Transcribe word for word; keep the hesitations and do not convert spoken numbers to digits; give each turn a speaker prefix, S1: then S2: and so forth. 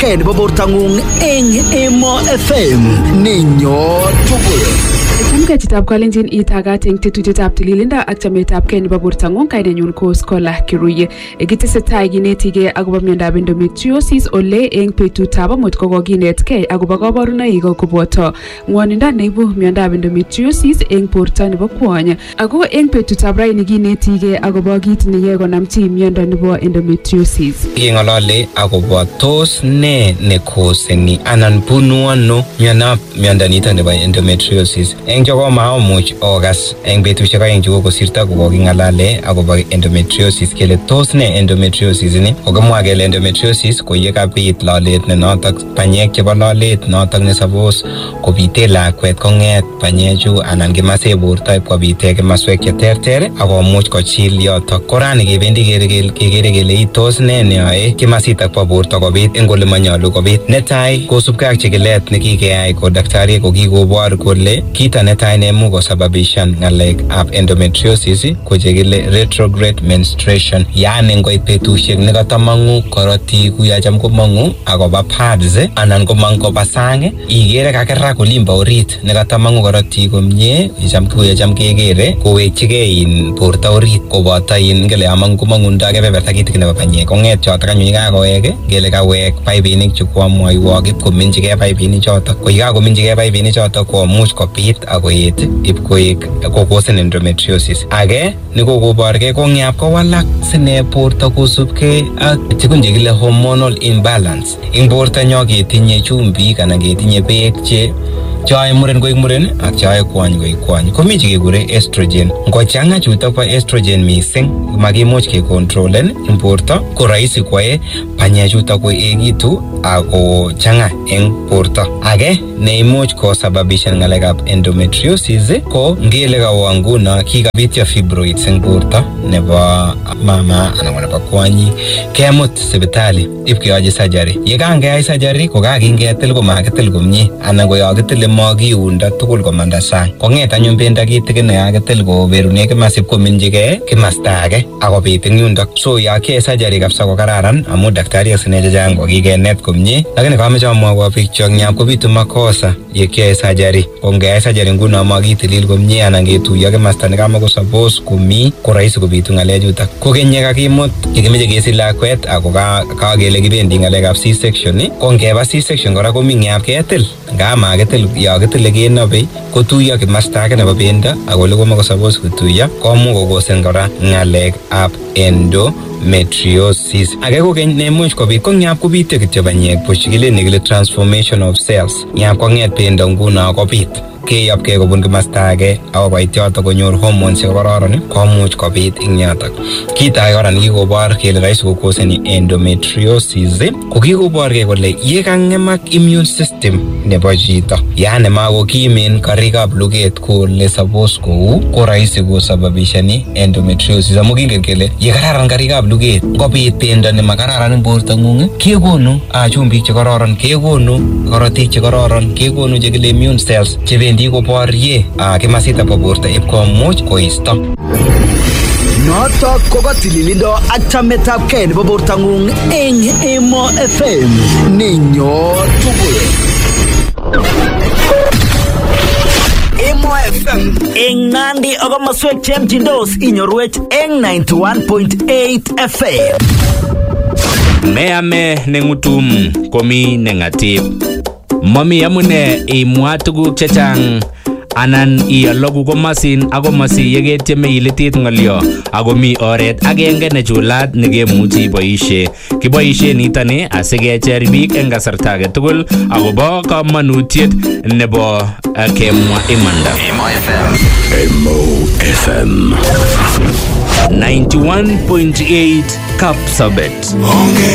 S1: chametabgei nebo bortangung eng Emo F M ninyo tugul.
S2: Chamgei chitab Kalenjin itagat eng tetutietab tililindo ak chametabgei nebo bortangung. Kainenyun ko Scholar Kiruye. Ekitesetai kinetigei agobo miondab endometriosis ole eng betutab amut ko kokinetkei agobo kabarunoik koboto ngwonindo neibu miondab endometriosis eng borto nebo kwony. Ago eng betutab raini kinetigei agobo kit neyoe konam chi miondo nebo endometriosis.
S3: Kingolole agobo tos ne nekoseni anan bunu ano miondab miondo nito nebo endometriosis. Eng joko maamuch ogas eng betusiek aeng chu kosirto kokingalale agobo endometriosis kele tos ne endometriosis ni. Kokimwa kele endometriosis ko yekabit lolet ne notok panyek chebo lolet notok ne suppose kobite lakwet konget panyechu anan kimase borto kobite kimaswek che terter akomuch kochil yotok. Korani kebendi kekere kele tos ne neyoe kimasitak bo borto kobit eng ole manyalu kobit. Netai kosubkei ak chikilet nekikeyai ko daktari ko kikobor kole kita netai neimuch kosababishan ngalek ab endometriosis ko chekile retrograde menstruation, yaani ngoit betusiek nekatamangu korotik kuyacham komangu akoba pads anan komang koba sang igere kakera kolimba orit nekatamangu korotik komie icham kuyacham kegere kowekchigei in borto orit koboto in ngele amang komangundo kebeberta kitik nebo panyek konget chotok anyun kakowek ngele kawek paipinik chu kwamwaiwok ip kominjigei paipinik chotok ko yekakominjigei paipinik chotok komuch kopit akoet ip koek kokosen endometriosis. Age nikokoborgei ko ngap kowalak sine borto kosubkei ak tukun chekile hormonal imbalance. Ing borto nyo ketinye chumbik anan ketinye beek che choe muren koik muren ak choe kwony koik kwony. Komi chekekure estrogen. Ngochanga chutok bo estrogen mising makimuch kekontrolen ing borto ko rahisi kwae panyechutok koekitu ako changa eng borto. Age neimuch kosababishan ngalekab endometriosis ko ngele kawa nguno kikabityo fibroids eng borto nebo mama anan nebo kwonyi kemut sipitali ipkeyochi surgery. Yekangeyai surgery ko kakingetil ko makitil komie anan ko yakitil makiunda tugul komanda sang. Konget anyun bendo kitikin nekakitil ko berune kimasip kominjigei kimasta age akobit eng yundok. So yakiyai surgery kabisa ko kararan amu daktari asine chechang ko kikenet komie. Lakini kameche amwa biik chok nyap kobitu makosa yekiyai surgery. Ko ngeyai surgery nguno makitilil komie anan ketuiyo kimasta nekamako suppose komi ko rahisi kobitu ngalechutok. Kokeny yekakimut yekimeche kesich lakwet ako kakele kibendi ngalekab C section ko ngeba C section kora komi ngap ketil nga makitil yakitile kenobe kotuiyo kimasta age nebo bendo ako ole komako suppose kotuiyo komuch kokosen kora ngalek ab endometriosis. Age kokeny nemuch kobit ko ngap kobityo kityo panyek puch kile nekile transformation of cells. Ngap konget bendo nguno kobit keyopkei kobun kimasta age ako koit yotok konyor hormones chekororon komuch kobit ing yotok. Kit age kora nekikobor kele rahisi kokoseni endometriosis ko kikoborgei kole yekangemak immune system nebo chito, yaani makokimen karikab luget kole suppose kou ko rahisi kosababishani endometriosis amu kingen kele yekararan karikab luget ngobit bendo nemakararan eng bortongung kekonu chumbik chekororon, kekonu korotik chekororon, kekonu chekile immune cells chebendi koborye kimasita bo borto ip komuch koisto.
S1: Notok ko katililindo ak chametabgei nebo bortangung eng Emo F M ninyo tugul. Emo F M eng Nandi ak komaswek chemchindos inyorwech eng ninety-one point eight F M.
S4: Meame nengutum komi nengatib. Mami amune imwa tuguk chechang anan iyologu komasin ako masi yeketieme ilitit ngolyo ako mi oret agenge nechulat nekemuchi boishe. Kiboishe nitoni asikecher biik eng kasarta age tugul akobo kamanutiet nebo kemwa imanda.
S5: Emo F M
S4: ninety-one point eight Kapsabet.